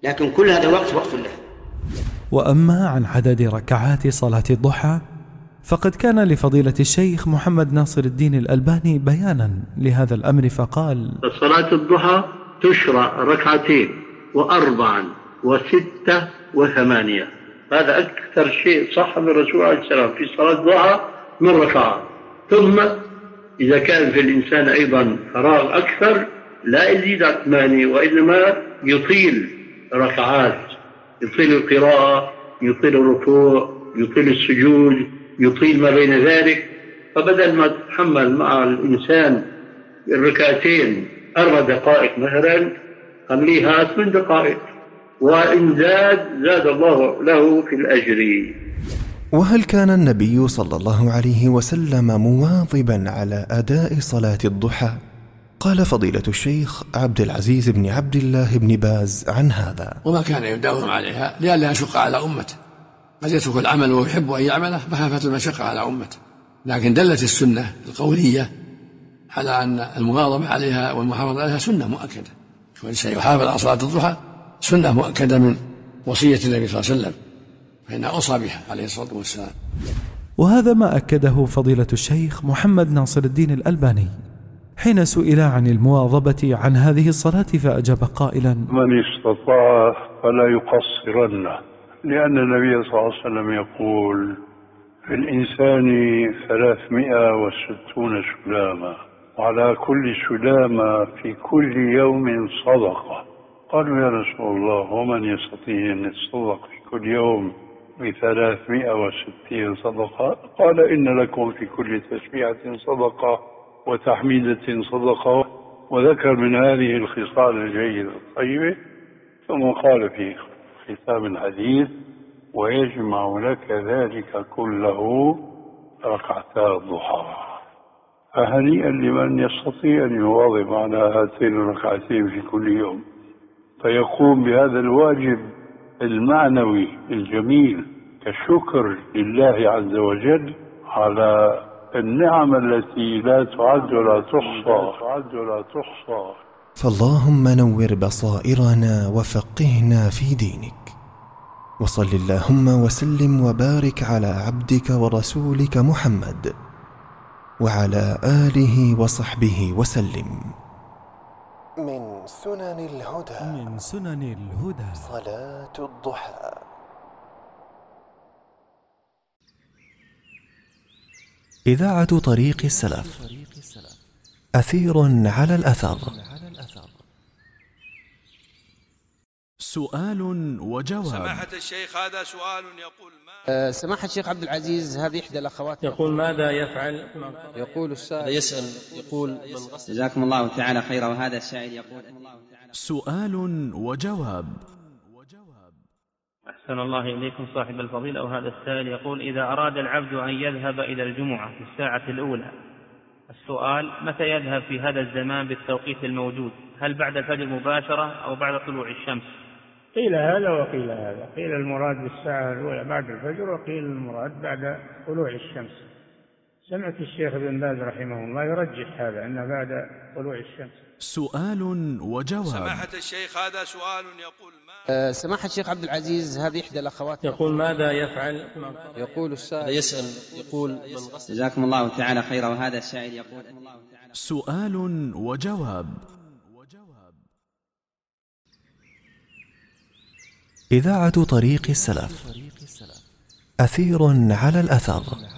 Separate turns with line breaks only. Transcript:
لكن كل هذا الوقت وقت له.
وأما عن عدد ركعات صلاة الضحى فقد كان لفضيلة الشيخ محمد ناصر الدين الألباني بيانا لهذا الأمر فقال:
صلاة الضحى تشرع 2 و4 و6 و8. هذا أكثر شيء صح من الرسول عليه السلام في صلاة الضحى من ركعات. ثم إذا كان في الإنسان أيضا فراغ أكثر لا يزيد عن 8، وإنما يطيل ركعات، يطيل القراءة، يطيل الركوع، يطيل السجود، يطيل ما بين ذلك. فبدل ما تتحمل مع الإنسان الركعتين 4 دقائق مثلا، خليها 8 دقائق، وإن زاد الله له في الأجر.
وهل كان النبي صلى الله عليه وسلم مواظبا على أداء صلاة الضحى؟ قال فضيلة الشيخ عبد العزيز بن عبد الله بن باز عن هذا:
وما كان يداوم عليها لئلا يشق على أمته، قد يترك العمل ويحب أن يعمله مخافة المشقة على أمته، لكن دلت السنة القولية على أن المواظبة عليها والمحافظة عليها سنة مؤكدة. والإنسان يحافظ على صلاة الضحى سنة مؤكدة من وصية النبي صلى الله عليه وسلم، فإنها أوصى بها عليه الصلاة والسلام.
وهذا ما أكده فضيلة الشيخ محمد ناصر الدين الألباني حين سئل عن المواظبة عن هذه الصلاة فأجاب قائلا:
من استطاع فلا يقصرن، لأن النبي صلى الله عليه وسلم يقول: في الإنسان 360 سلامة، وعلى كل سلامة في كل يوم صدقة. قالوا: يا رسول الله، ومن يستطيع أن يتصدق في كل يوم ب360 صدقة؟ قال: إن لكم في كل تسبيحة صدقة وتحميدة صدقة. وذكر من هذه الخصال الجيدة الطيبة، ثم قال في ختام الحديث: ويجمع لك ذلك كله 2 الضحى. فهنيئا لمن يستطيع أن يواظب على هاتين 2 في كل يوم، فيقوم بهذا الواجب المعنوي الجميل كالشكر لله عز وجل على النعم التي لا تعد ولا تحصى.
فاللهم نور بصائرنا وفقهنا في دينك، وصل اللهم وسلم وبارك على عبدك ورسولك محمد وعلى آله وصحبه وسلم. من سنن الهدى صلاة الضحى. إذاعة طريق السلف، أثير على الأثر.
سؤال وجواب.
سماحة الشيخ، هذا سؤال يقول
سماحة الشيخ عبد العزيز، هذه إحدى الأخوات
يقول: ماذا يفعل؟
يقول السائل
يسأل يقول:
جزاكم الله تعالى خيرا. وهذا السائل يقول:
سؤال وجواب.
أحسن الله إليكم صاحب الفضيلة. وهذا السائل يقول: إذا أراد العبد أن يذهب إلى الجمعة في الساعة الأولى، السؤال: متى يذهب في هذا الزمان بالتوقيت الموجود؟ هل بعد الفجر مباشرة أو بعد طلوع الشمس؟
قيل هذا وقيل هذا، قيل المراد بالساعة الأولى بعد الفجر، وقيل المراد بعد طلوع الشمس. سمعت الشيخ ابن باز رحمه الله يرجح هذا، أن بعد طلوع الشمس.
سؤال وجواب.
سماحة الشيخ، هذا سؤال يقول:
سماحة الشيخ عبد العزيز، هذه إحدى الأخوات
يقول: ماذا يفعل؟
يقول السائل
يسأل يقول:
جزاكم الله تعالى خيرا. وهذا السائل يقول:
سؤال وجواب.
إذاعة طريق السلف، أثير على الأثر.